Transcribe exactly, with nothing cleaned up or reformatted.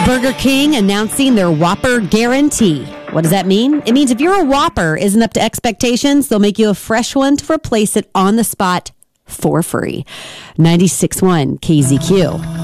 Burger King announcing their Whopper Guarantee. What does that mean? It means if your Whopper isn't up to expectations, they'll make you a fresh one to replace it on the spot for free. ninety-six point one K Z Q.